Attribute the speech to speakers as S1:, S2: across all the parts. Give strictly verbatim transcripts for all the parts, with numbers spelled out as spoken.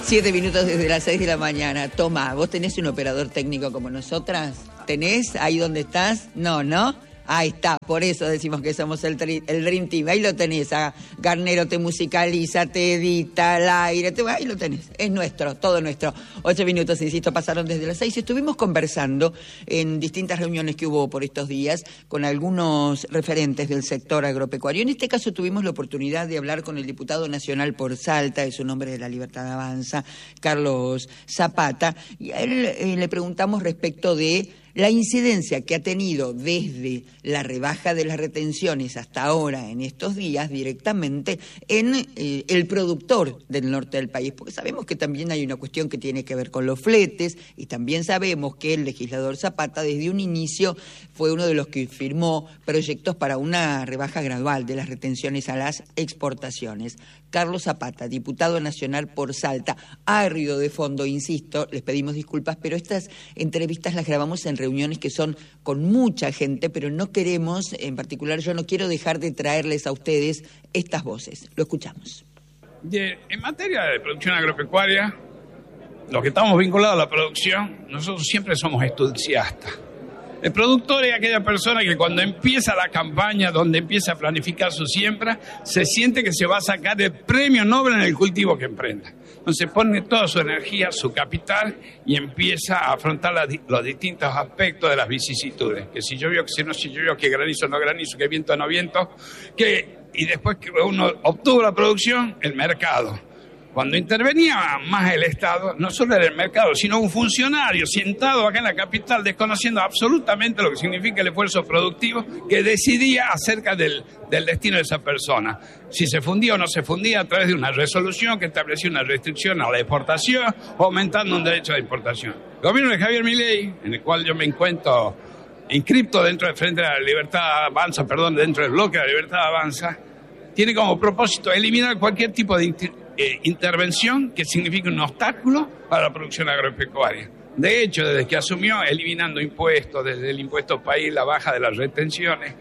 S1: Siete minutos desde las seis de la mañana. Toma, ¿vos tenés un operador técnico como nosotras? ¿Tenés ahí donde estás? No, ¿no? Ahí está, por eso decimos que somos el, tri, el Dream Team. Ahí lo tenés, a Garnero te musicaliza, te edita al aire, te, ahí lo tenés, es nuestro, todo nuestro. Ocho minutos, insisto, pasaron desde las seis. Estuvimos conversando en distintas reuniones que hubo por estos días con algunos referentes del sector agropecuario. En este caso tuvimos la oportunidad de hablar con el diputado nacional por Salta, es un hombre de la Libertad Avanza, Carlos Zapata, y a él eh, le preguntamos respecto de la incidencia que ha tenido desde la rebaja de las retenciones hasta ahora, en estos días, directamente en eh, el productor del norte del país, porque sabemos que también hay una cuestión que tiene que ver con los fletes, y también sabemos que el legislador Zapata desde un inicio fue uno de los que firmó proyectos para una rebaja gradual de las retenciones a las exportaciones. Carlos Zapata, diputado nacional por Salta, ha ruido de fondo, insisto, les pedimos disculpas, pero estas entrevistas las grabamos en reuniones que son con mucha gente, pero no queremos, en particular yo no quiero dejar de traerles a ustedes estas voces. Lo escuchamos.
S2: Bien, en materia de producción agropecuaria, los que estamos vinculados a la producción, nosotros siempre somos entusiastas. El productor es aquella persona que cuando empieza la campaña, donde empieza a planificar su siembra, se siente que se va a sacar el premio Nobel en el cultivo que emprenda. Entonces pone toda su energía, su capital y empieza a afrontar la, los distintos aspectos de las vicisitudes. Que si llovió, que si no si llovió, que granizo no granizo, que viento no viento. Que, y después que uno obtuvo la producción, el mercado. Cuando intervenía más el Estado, no solo era el mercado, sino un funcionario sentado acá en la capital, desconociendo absolutamente lo que significa el esfuerzo productivo, que decidía acerca del, del destino de esa persona. Si se fundía o no se fundía a través de una resolución que establecía una restricción a la exportación o aumentando un derecho de importación. El gobierno de Javier Milei, en el cual yo me encuentro inscripto dentro del Frente de la Libertad Avanza, perdón, dentro del bloque de la Libertad Avanza, tiene como propósito eliminar cualquier tipo de Eh, intervención que signifique un obstáculo para la producción agropecuaria. De hecho, desde que asumió, eliminando impuestos, desde el impuesto país, la baja de las retenciones,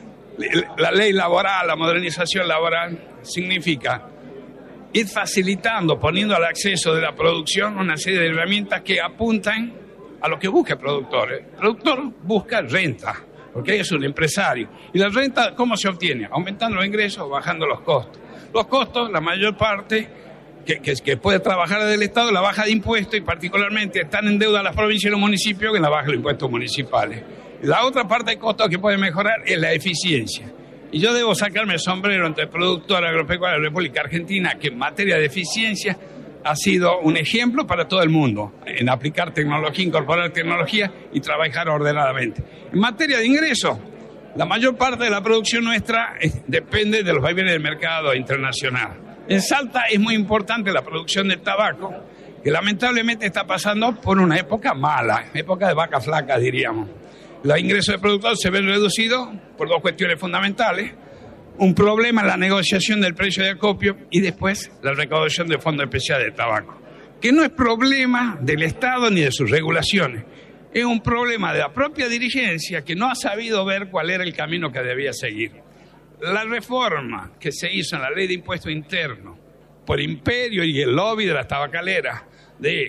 S2: la ley laboral, la modernización laboral, significa ir facilitando, poniendo al acceso de la producción una serie de herramientas que apuntan a lo que busca el productor. El productor busca renta, porque es un empresario. ¿Y la renta cómo se obtiene? Aumentando los ingresos o bajando los costos. Los costos, la mayor parte que, que, que puede trabajar del Estado, la baja de impuestos, y particularmente están en deuda las provincias y los municipios que la baja de los impuestos municipales. La otra parte de costos que puede mejorar es la eficiencia. Y yo debo sacarme el sombrero entre el productor agropecuario de la República Argentina, que en materia de eficiencia ha sido un ejemplo para todo el mundo, en aplicar tecnología, incorporar tecnología y trabajar ordenadamente. En materia de ingresos, la mayor parte de la producción nuestra es, depende de los vaivenes del mercado internacional. En Salta es muy importante la producción de tabaco, que lamentablemente está pasando por una época mala, época de vaca flaca, diríamos. Los ingresos del productor se ven reducidos por dos cuestiones fundamentales: un problema en la negociación del precio de acopio y después la recaudación del Fondo Especial de Tabaco, que no es problema del Estado ni de sus regulaciones. Es un problema de la propia dirigencia que no ha sabido ver cuál era el camino que debía seguir. La reforma que se hizo en la ley de impuestos internos por Imperio y el lobby de las tabacaleras de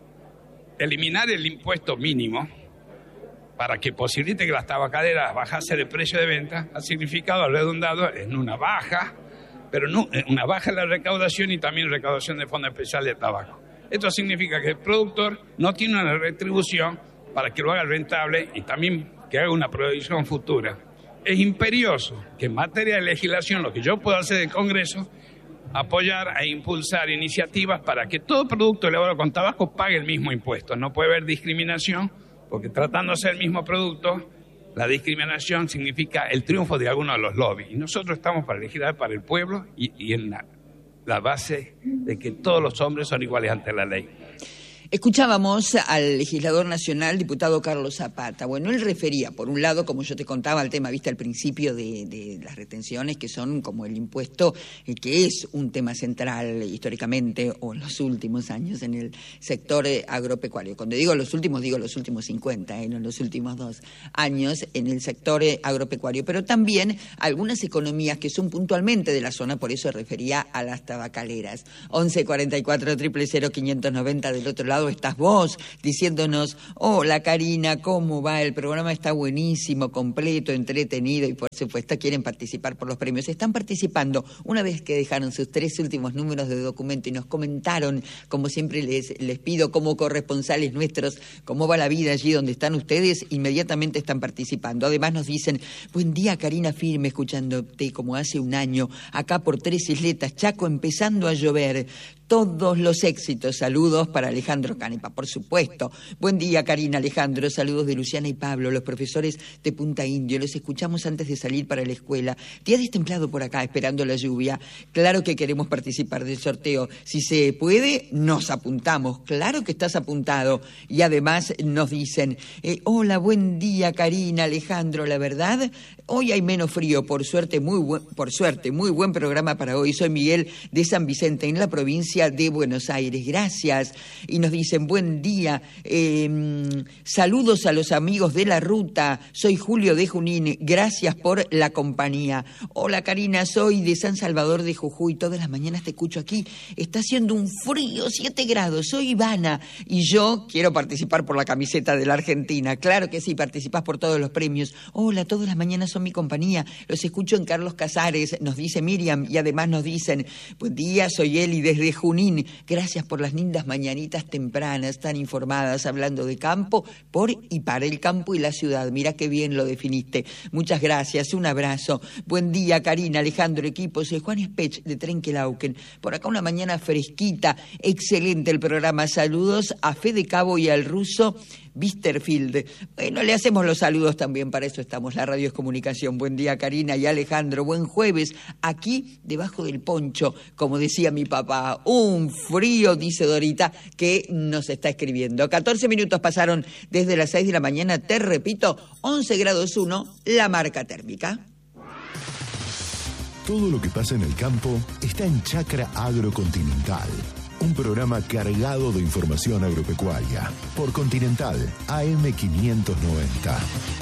S2: eliminar el impuesto mínimo para que posibilite que las tabacaleras bajasen el precio de venta ha significado, redundado en una baja, pero no, una baja en la recaudación y también recaudación del Fondo Especial de Tabaco. Esto significa que el productor no tiene una retribución para que lo haga rentable y también que haga una proyección futura. Es imperioso que en materia de legislación, lo que yo puedo hacer del Congreso, apoyar e impulsar iniciativas para que todo producto elaborado con tabaco pague el mismo impuesto. No puede haber discriminación, porque tratándose del mismo producto, la discriminación significa el triunfo de alguno de los lobbies. Y nosotros estamos para legislar para el pueblo y, y en la, la base de que todos los hombres son iguales ante la ley.
S1: Escuchábamos al legislador nacional, diputado Carlos Zapata. Bueno, él refería, por un lado, como yo te contaba, al tema, viste, al principio de, de las retenciones, que son como el impuesto, eh, que es un tema central históricamente o en los últimos años en el sector eh, agropecuario. Cuando digo los últimos, digo los últimos cincuenta, eh, no los últimos dos años en el sector eh, agropecuario. Pero también algunas economías que son puntualmente de la zona, por eso refería a las tabacaleras. once cuarenta y cuatro, cero cero cero, quinientos noventa, del otro lado estás vos diciéndonos, hola Karina, ¿cómo va? El programa está buenísimo, completo, entretenido y por supuesto quieren participar por los premios. Están participando una vez que dejaron sus tres últimos números de documento y nos comentaron, como siempre les, les pido como corresponsales nuestros, cómo va la vida allí donde están ustedes, inmediatamente están participando. Además nos dicen, buen día Karina, firme escuchándote como hace un año, acá por Tres Isletas, Chaco, empezando a llover. Todos los éxitos. Saludos para Alejandro Canepa, por supuesto. Buen día, Karina, Alejandro. Saludos de Luciana y Pablo, los profesores de Punta Indio. Los escuchamos antes de salir para la escuela. Día destemplado por acá, esperando la lluvia. Claro que queremos participar del sorteo. Si se puede, nos apuntamos. Claro que estás apuntado. Y además nos dicen, eh, hola, buen día, Karina, Alejandro. La verdad, hoy hay menos frío. Por suerte, muy buen, por suerte, muy buen programa para hoy. Soy Miguel de San Vicente, en la provincia de Buenos Aires. Gracias. Y nos dicen, buen día, eh, saludos a los amigos de la ruta, soy Julio de Junín, gracias por la compañía. Hola Karina, soy de San Salvador de Jujuy, todas las mañanas te escucho aquí, está haciendo un frío, siete grados, soy Ivana y yo quiero participar por la camiseta de la Argentina. Claro que sí, participás por todos los premios. Hola, todas las mañanas son mi compañía, los escucho en Carlos Casares, nos dice Miriam, y además nos dicen, buen día, soy Eli desde Junín, gracias por las lindas mañanitas tempranas, tan informadas, hablando de campo, por y para el campo y la ciudad. Mira qué bien lo definiste. Muchas gracias, un abrazo. Buen día, Karina, Alejandro, equipo. Soy Juan Spech de Trenquelauquen. Por acá una mañana fresquita, excelente el programa. Saludos a Fede Cabo y al ruso Bisterfield. Bueno, le hacemos los saludos también, para eso estamos, la radio es comunicación. Buen día, Karina y Alejandro, buen jueves, aquí debajo del poncho, como decía mi papá, un frío, dice Dorita, que nos está escribiendo. catorce minutos pasaron desde las seis de la mañana, te repito, once grados uno, la marca térmica.
S3: Todo lo que pasa en el campo está en Chacra Agrocontinental. Un programa cargado de información agropecuaria por Continental A M quinientos noventa.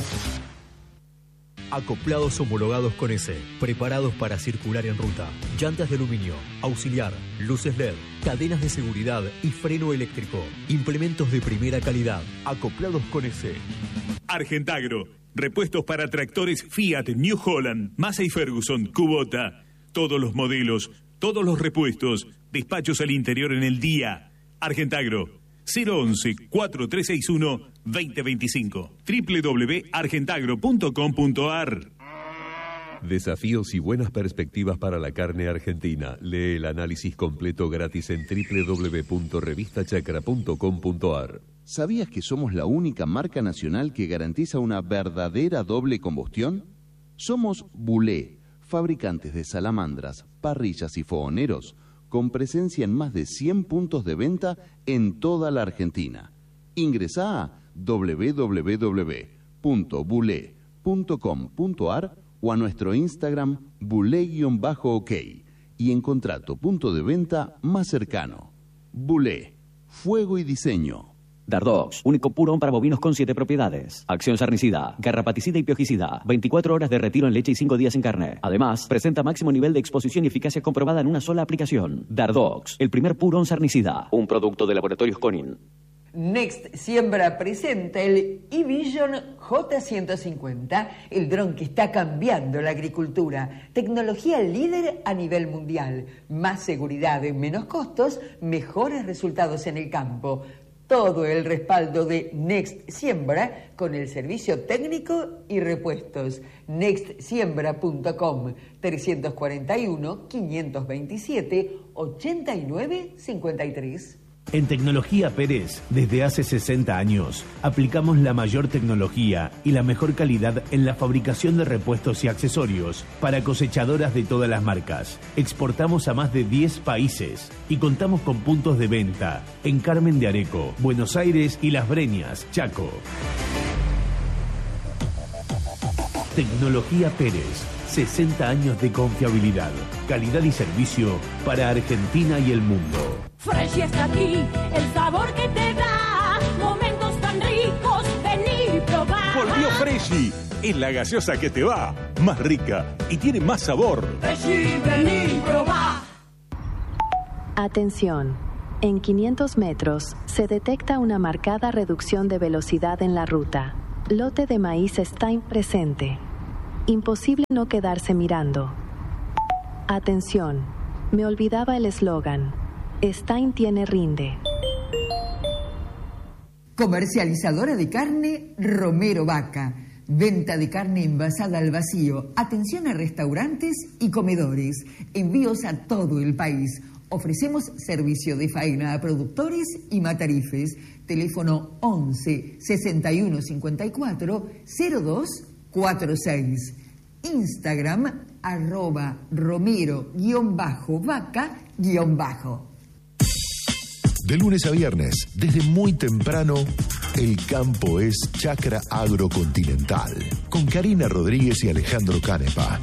S4: Acoplados homologados con S, preparados para circular en ruta. Llantas de aluminio, auxiliar, luces L E D, cadenas de seguridad y freno eléctrico. Implementos de primera calidad. Acoplados con S.
S5: Argentagro. Repuestos para tractores Fiat, New Holland, Massey Ferguson, Kubota. Todos los modelos, todos los repuestos. Despachos al interior en el día. Argentagro. cero once, cuatro tres seis uno, dos cero dos cinco. doble u doble u doble u punto argentagro punto com punto a r.
S6: Desafíos y buenas perspectivas para la carne argentina. Lee el análisis completo gratis en doble u doble u doble u punto revista chacra punto com punto a r.
S7: ¿Sabías que somos la única marca nacional que garantiza una verdadera doble combustión? Somos Bulé, fabricantes de salamandras, parrillas y fogoneros, con presencia en más de cien puntos de venta en toda la Argentina. Ingresá a doble u doble u doble u punto bulé punto com punto a r o a nuestro Instagram bulé-ok y encontrá tu punto de venta más cercano. Bulé, fuego y diseño.
S8: Dardox, único purón para bovinos con siete propiedades. Acción sarnicida, garrapaticida y piojicida. veinticuatro horas de retiro en leche y cinco días en carne. Además, presenta máximo nivel de exposición y eficacia comprobada en una sola aplicación. Dardox, el primer purón sarnicida. Un producto de Laboratorios Conin.
S1: Next Siembra presenta el eVision J ciento cincuenta, el dron que está cambiando la agricultura. Tecnología líder a nivel mundial. Más seguridad, menos costos, mejores resultados en el campo. Todo el respaldo de Next Siembra con el servicio técnico y repuestos. next siembra punto com, trescientos cuarenta y uno, quinientos veintisiete, ochenta y nueve cincuenta y tres.
S9: En Tecnología Pérez, desde hace sesenta años, aplicamos la mayor tecnología y la mejor calidad en la fabricación de repuestos y accesorios para cosechadoras de todas las marcas. Exportamos a más de diez países y contamos con puntos de venta en Carmen de Areco, Buenos Aires y Las Breñas, Chaco. Tecnología Pérez, sesenta años de confiabilidad, calidad y servicio para Argentina y el mundo.
S10: Fresh está aquí, el sabor que te da, momentos tan ricos, vení y probá.
S11: Volvió Freshy, es la gaseosa que te va, más rica y tiene más sabor.
S10: Freshy, vení y probá.
S12: Atención, en quinientos metros se detecta una marcada reducción de velocidad en la ruta. Lote de maíz Stein presente. Imposible no quedarse mirando. Atención, me olvidaba el eslogan. Stein tiene rinde.
S1: Comercializadora de carne Romero Vaca. Venta de carne envasada al vacío. Atención a restaurantes y comedores. Envíos a todo el país. Ofrecemos servicio de faena a productores y matarifes. Teléfono once, sesenta y uno, cincuenta y cuatro, cero dos cuarenta y seis. Instagram, arroba romero guión bajo vaca guión bajo.
S3: De lunes a viernes, desde muy temprano, el campo es Chacra Agrocontinental, con Karina Rodríguez y Alejandro Canepa.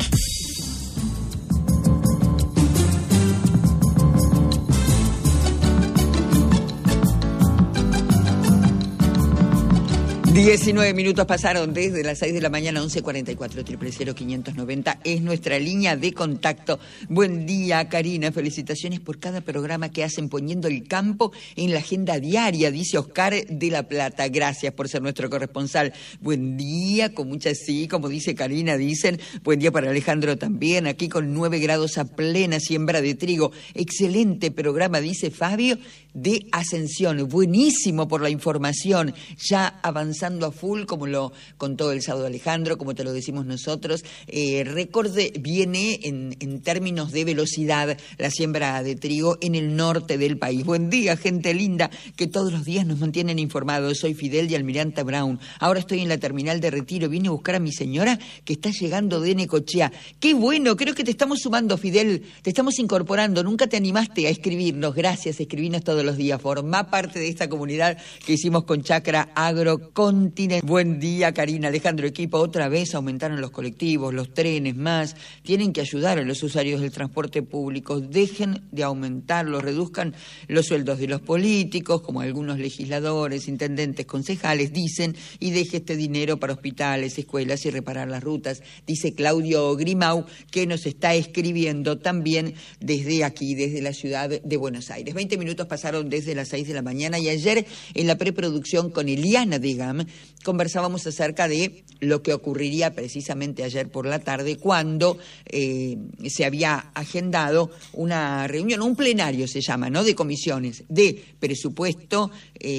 S1: diecinueve minutos pasaron desde las seis de la mañana, once cuarenta y cuatro, cero cero cero, quinientos noventa es nuestra línea de contacto. Buen día, Karina, felicitaciones por cada programa que hacen poniendo el campo en la agenda diaria, dice Oscar de La Plata. Gracias por ser nuestro corresponsal. Buen día, con muchas sí, como dice Karina, dicen. Buen día para Alejandro también, aquí con nueve grados a plena siembra de trigo. Excelente programa, dice Fabio de Ascensión. Buenísimo por la información, ya avanzando a full, como lo contó el sábado Alejandro, como te lo decimos nosotros. Eh, récord viene en, en términos de velocidad la siembra de trigo en el norte del país. Buen día, gente linda, que todos los días nos mantienen informados. Soy Fidel de Almirante Brown. Ahora estoy en la terminal de Retiro. Vine a buscar a mi señora que está llegando de Necochea. ¡Qué bueno! Creo que te estamos sumando, Fidel. Te estamos incorporando. Nunca te animaste a escribirnos. Gracias, escribinos todos los días. Formá parte de esta comunidad que hicimos con Chacra Agrocontinental. Buen día, Karina, Alejandro, equipo. Otra vez aumentaron los colectivos, los trenes más. Tienen que ayudar a los usuarios del transporte público. Dejen de aumentarlos, reduzcan los sueldos de los políticos, como algunos legisladores, intendentes, concejales dicen, y deje este dinero para hospitales, escuelas y reparar las rutas. Dice Claudio Grimau, que nos está escribiendo también desde aquí, desde la ciudad de Buenos Aires. Veinte minutos pasaron desde las seis de la mañana y ayer en la preproducción con Eliana Degam conversábamos acerca de lo que ocurriría precisamente ayer por la tarde cuando eh, se había agendado una reunión, un plenario se llama, ¿no?, de comisiones de presupuesto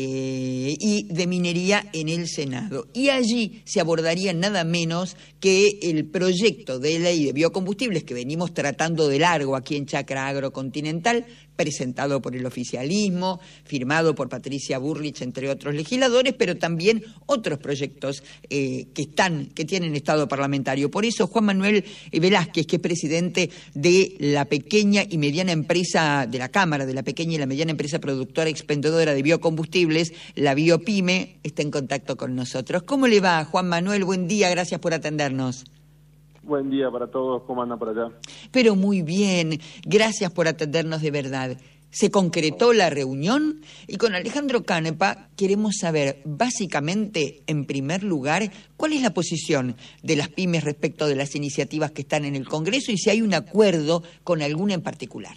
S1: eh, y de minería en el Senado. Y allí se abordaría nada menos que el proyecto de ley de biocombustibles que venimos tratando de largo aquí en Chacra Agrocontinental, presentado por el oficialismo, firmado por Patricia Burrich, entre otros legisladores, pero también otros proyectos eh, que están, que tienen estado parlamentario. Por eso Juan Manuel Velázquez, que es presidente de la pequeña y mediana empresa, de la Cámara de la pequeña y la mediana empresa productora expendedora de biocombustibles, la Biopyme, está en contacto con nosotros. ¿Cómo le va, Juan Manuel? Buen día, gracias por atendernos.
S13: Buen día para todos, ¿cómo andan por allá?
S1: Pero muy bien, gracias por atendernos de verdad. Se concretó la reunión y con Alejandro Canepa queremos saber, básicamente, en primer lugar, cuál es la posición de las pymes respecto de las iniciativas que están en el Congreso y si hay un acuerdo con alguna en particular.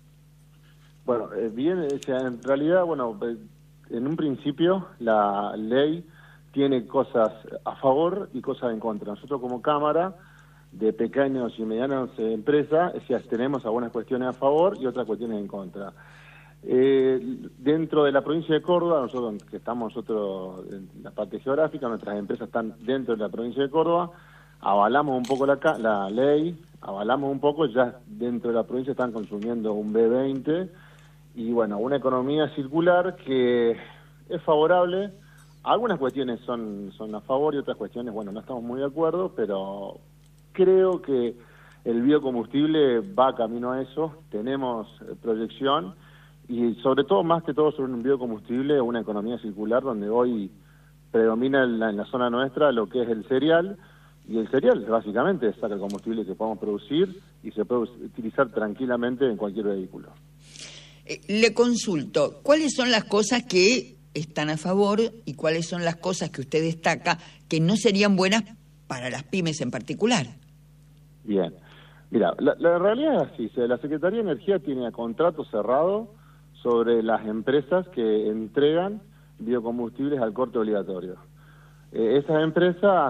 S13: Bueno, eh, bien, o sea, en realidad, bueno, en un principio la ley tiene cosas a favor y cosas en contra. Nosotros como Cámara de pequeños y medianas empresas, si tenemos algunas cuestiones a favor y otras cuestiones en contra. Eh, dentro de la provincia de Córdoba, nosotros que estamos nosotros en la parte geográfica, nuestras empresas están dentro de la provincia de Córdoba, avalamos un poco la, la ley, avalamos un poco, ya dentro de la provincia están consumiendo un B veinte y bueno, una economía circular que es favorable. Algunas cuestiones son, son a favor y otras cuestiones, bueno, no estamos muy de acuerdo, pero creo que el biocombustible va camino a eso. Tenemos eh, proyección y sobre todo, más que todo sobre un biocombustible, una economía circular donde hoy predomina en la, en la zona nuestra lo que es el cereal, y el cereal básicamente saca el combustible que podemos producir y se puede utilizar tranquilamente en cualquier vehículo.
S1: Eh, le consulto, ¿cuáles son las cosas que están a favor y cuáles son las cosas que usted destaca que no serían buenas para las pymes en particular?
S13: Bien, mira, la, la realidad es así, la Secretaría de Energía tiene contrato cerrado sobre las empresas que entregan biocombustibles al corte obligatorio. Eh, esas empresas...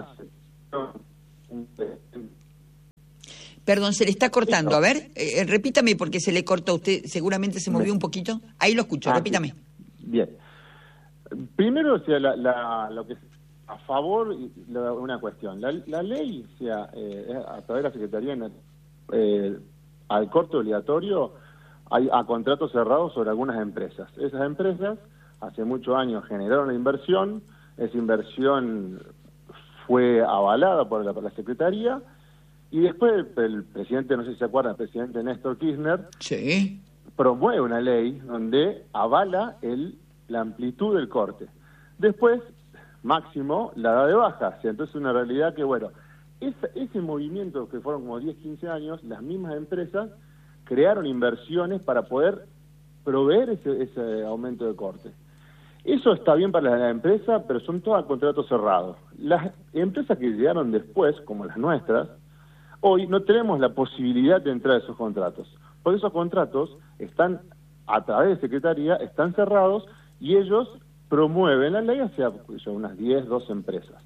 S1: Perdón, se le está cortando. A ver, eh, repítame porque se le cortó a usted. Seguramente se movió un poquito. Ahí lo escucho,
S13: ah,
S1: repítame.
S13: Bien. Primero, o sea, la, la, lo que es a favor, la, una cuestión. La, la ley, o sea, eh, a través de la Secretaría, eh, al corte obligatorio, hay a contratos cerrados sobre algunas empresas. Esas empresas, hace muchos años, generaron la inversión. Esa inversión fue avalada por la, por la Secretaría, y después el, el presidente, no sé si se acuerdan, el presidente Néstor Kirchner,
S1: sí,
S13: promueve una ley donde avala el, la amplitud del corte. Después, Máximo la da de baja. O sea, entonces es una realidad que, bueno, ese, ese movimiento que fueron como diez, quince años, las mismas empresas crearon inversiones para poder proveer ese, ese aumento de corte. Eso está bien para la empresa, pero son todos contratos cerrados. Las empresas que llegaron después, como las nuestras, hoy no tenemos la posibilidad de entrar a esos contratos. Porque esos contratos están, a través de Secretaría, están cerrados y ellos promueven la ley hacia unas diez, doce empresas.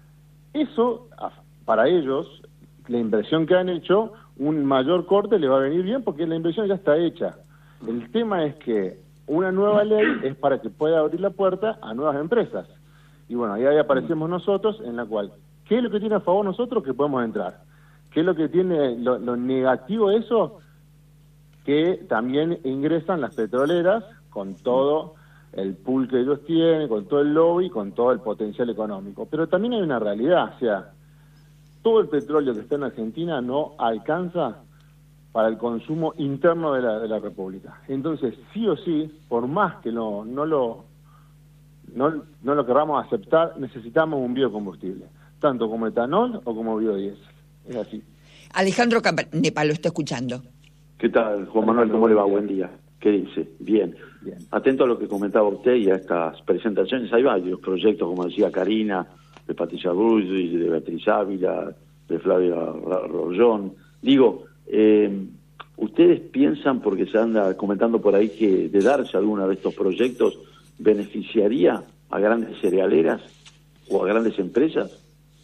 S13: Eso, para ellos, la inversión que han hecho, un mayor corte le va a venir bien porque la inversión ya está hecha. El tema es que una nueva ley es para que pueda abrir la puerta a nuevas empresas. Y bueno, ahí aparecemos nosotros, en la cual, ¿qué es lo que tiene a favor nosotros? Que podemos entrar. ¿Qué es lo que tiene lo, lo negativo de eso? Que también ingresan las petroleras con todo el pool que ellos tienen, con todo el lobby, con todo el potencial económico. Pero también hay una realidad, o sea, todo el petróleo que está en Argentina no alcanza para el consumo interno de la, de la República. Entonces, sí o sí, por más que no, no, lo, no, no lo queramos aceptar, necesitamos un biocombustible, tanto como etanol o como biodiesel. Es así.
S1: Alejandro Campanepa lo está escuchando.
S14: ¿Qué tal, Juan Manuel? ¿Cómo le va? Buen día. ¿Qué dice? Bien. Bien. Atento a lo que comentaba usted y a estas presentaciones. Hay varios proyectos, como decía Karina, de Patricia Rulli, de Beatriz Ávila, de Flavia Rollón. Digo, eh, ¿ustedes piensan, porque se anda comentando por ahí, que de darse alguno de estos proyectos beneficiaría a grandes cerealeras o a grandes empresas?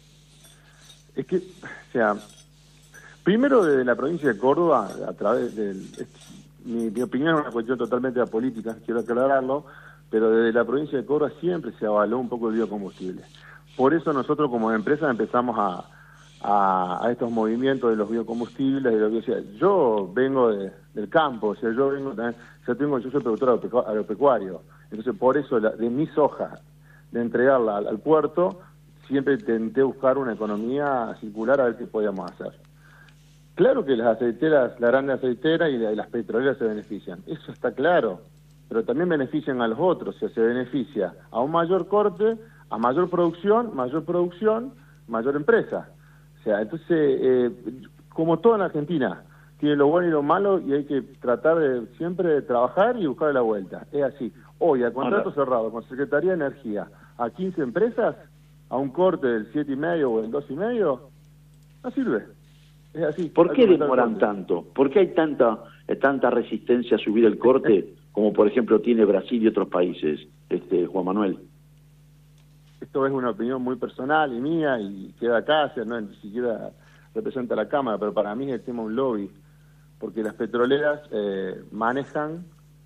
S13: Es que, o sea, primero desde la provincia de Córdoba, a través del... Mi, mi opinión es una cuestión totalmente apolítica, quiero aclararlo, pero desde la provincia de Córdoba siempre se avaló un poco el biocombustible. Por eso nosotros como empresa empezamos a, a, a estos movimientos de los biocombustibles, de lo que decía. Yo vengo de, del campo, o sea, yo vengo también, yo tengo, yo soy productor agropecuario, entonces por eso la, de mis hojas, de entregarla al, al puerto, siempre intenté buscar una economía circular a ver qué podíamos hacer. Claro que las aceiteras, la grande aceitera y las petroleras se benefician, eso está claro, pero también benefician a los otros, o sea, se beneficia a un mayor corte, a mayor producción, mayor producción, mayor empresa. O sea, entonces, eh, como todo en Argentina, tiene lo bueno y lo malo y hay que tratar de siempre de trabajar y buscar la vuelta. Es así. Hoy, a contrato Hola. cerrado con Secretaría de Energía, a quince empresas, a un corte del siete y medio o del dos y medio, no sirve. Es así.
S14: ¿Por qué demoran tanto? ¿Por qué hay tanta tanta resistencia a subir el corte, como por ejemplo tiene Brasil y otros países, este Juan Manuel?
S13: Esto es una opinión muy personal y mía y queda acá, o sea, no ni siquiera representa a la Cámara, pero para mí es el tema un lobby, porque las petroleras eh, manejan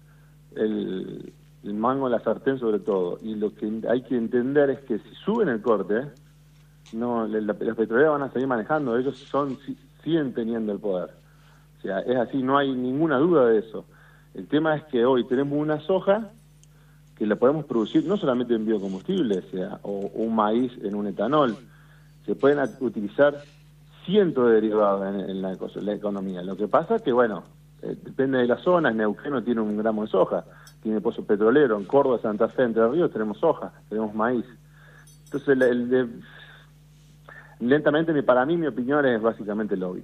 S13: el, el mango en la sartén sobre todo, y lo que hay que entender es que si suben el corte, no, la, las petroleras van a seguir manejando, ellos son siguen teniendo el poder. O sea, es así, no hay ninguna duda de eso. El tema es que hoy tenemos una soja que la podemos producir no solamente en biocombustible, o sea, o un maíz en un etanol. Se pueden utilizar cientos de derivados en, en, la, en la economía. Lo que pasa es que, bueno, eh, depende de la zona. En Neuquén no tiene un gramo de soja, tiene pozo petrolero. En Córdoba, Santa Fe, Entre Ríos tenemos soja, tenemos maíz. Entonces, el, el de, lentamente, para mí, mi opinión es básicamente lobby.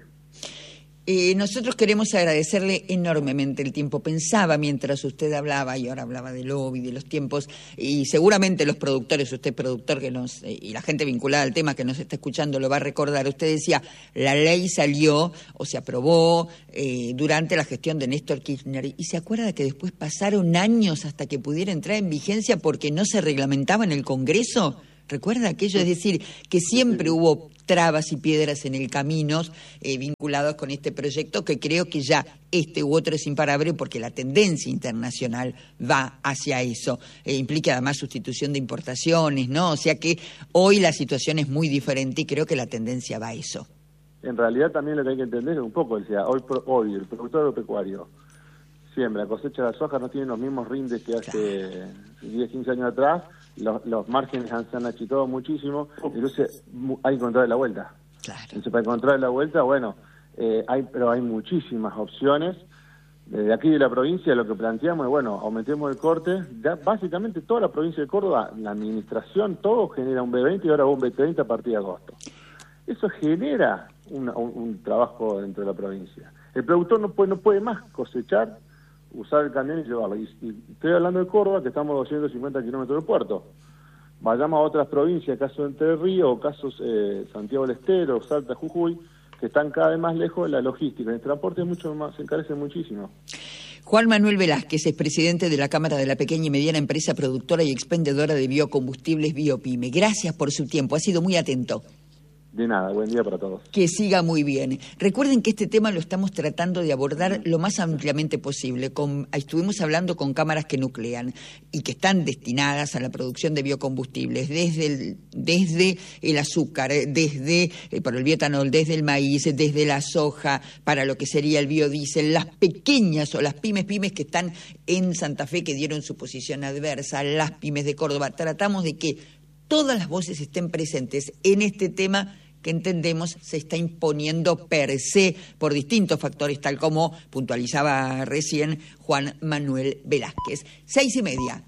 S1: Eh, nosotros queremos agradecerle enormemente el tiempo. Pensaba mientras usted hablaba, y ahora hablaba de lobby, de los tiempos, y seguramente los productores, usted productor que nos eh, y la gente vinculada al tema que nos está escuchando lo va a recordar. Usted decía, la ley salió o se aprobó eh, durante la gestión de Néstor Kirchner, y se acuerda que después pasaron años hasta que pudiera entrar en vigencia porque no se reglamentaba en el Congreso. ¿Recuerda aquello? Es decir, que siempre hubo trabas y piedras en el camino eh, vinculados con este proyecto, que creo que ya este u otro es imparable porque la tendencia internacional va hacia eso. Eh, implica además sustitución de importaciones, ¿no? O sea que hoy la situación es muy diferente y creo que la tendencia va a eso.
S13: En realidad también lo que hay que entender es un poco, o sea, hoy, hoy el productor agropecuario siembra, cosecha de soja, no tiene los mismos rindes que hace claro. diez, quince años atrás. Los, los márgenes se han achicado muchísimo, entonces hay que encontrar la vuelta.
S1: Claro.
S13: Entonces, para encontrar la vuelta, bueno, eh, hay pero hay muchísimas opciones. Desde aquí de la provincia lo que planteamos es, bueno, aumentemos el corte. Ya, básicamente toda la provincia de Córdoba, la administración, todo genera un B veinte y ahora un B treinta a partir de agosto. Eso genera una, un, un trabajo dentro de la provincia. El productor no puede, no puede más cosechar, usar el camión y llevarlo. Y, y estoy hablando de Córdoba, que estamos a doscientos cincuenta kilómetros del puerto. Vayamos a otras provincias, caso de Entre Ríos, casos eh, Santiago del Estero, Salta, Jujuy, que están cada vez más lejos de la logística. El transporte es mucho más, se encarece muchísimo.
S1: Juan Manuel Velázquez es presidente de la Cámara de la Pequeña y Mediana Empresa Productora y Expendedora de Biocombustibles Biopyme. Gracias por su tiempo, ha sido muy atento.
S13: De nada, buen día para todos.
S1: Que siga muy bien. Recuerden que este tema lo estamos tratando de abordar lo más ampliamente posible. Con, estuvimos hablando con cámaras que nuclean y que están destinadas a la producción de biocombustibles, desde el, desde el azúcar, desde eh, para el bioetanol, desde el maíz, desde la soja, para lo que sería el biodiesel, las pequeñas o las pymes, pymes que están en Santa Fe, que dieron su posición adversa, las pymes de Córdoba. Tratamos de que todas las voces estén presentes en este tema que entendemos se está imponiendo per se por distintos factores, tal como puntualizaba recién Juan Manuel Velázquez. Seis y media.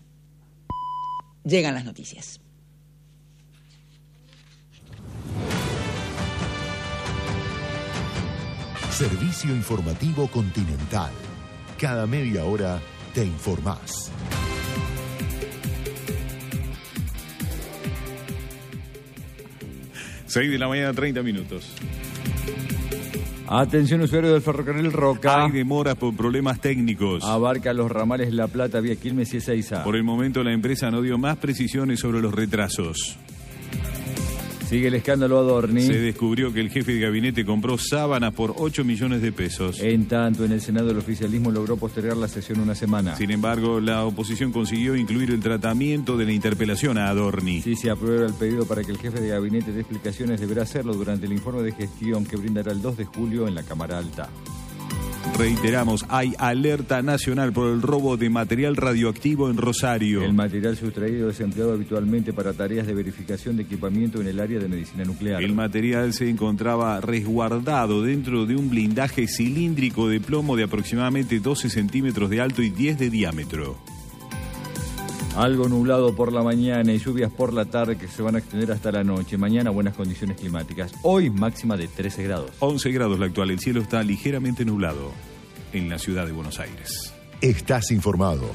S1: Llegan las noticias.
S3: Servicio Informativo Continental. Cada media hora te informás.
S5: seis de la mañana, treinta minutos.
S15: Atención, usuario del ferrocarril Roca.
S5: Hay demoras por problemas técnicos.
S15: Abarca los ramales La Plata, vía Quilmes y Ezeiza.
S5: Por el momento la empresa no dio más precisiones sobre los retrasos.
S15: Sigue el escándalo Adorni.
S5: Se descubrió que el jefe de gabinete compró sábanas por ocho millones de pesos.
S15: En tanto, en el Senado el oficialismo logró postergar la sesión una semana.
S5: Sin embargo, la oposición consiguió incluir el tratamiento de la interpelación a Adorni.
S15: Si se aprueba el pedido para que el jefe de gabinete dé explicaciones, deberá hacerlo durante el informe de gestión que brindará el dos de julio en la Cámara Alta.
S5: Reiteramos, hay alerta nacional por el robo de material radioactivo en Rosario.
S15: El material sustraído es empleado habitualmente para tareas de verificación de equipamiento en el área de medicina nuclear.
S5: El material se encontraba resguardado dentro de un blindaje cilíndrico de plomo de aproximadamente doce centímetros de alto y diez de diámetro.
S15: Algo nublado por la mañana y lluvias por la tarde que se van a extender hasta la noche. Mañana buenas condiciones climáticas. Hoy máxima de trece grados.
S5: once grados la actual. El cielo está ligeramente nublado en la ciudad de Buenos Aires.
S3: Estás informado.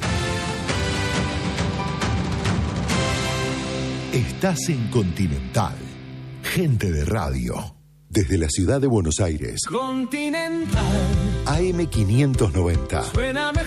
S3: Estás en Continental. Gente de radio. Desde la ciudad de Buenos Aires.
S10: Continental.
S3: A M quinientos noventa.
S10: Suena mejor.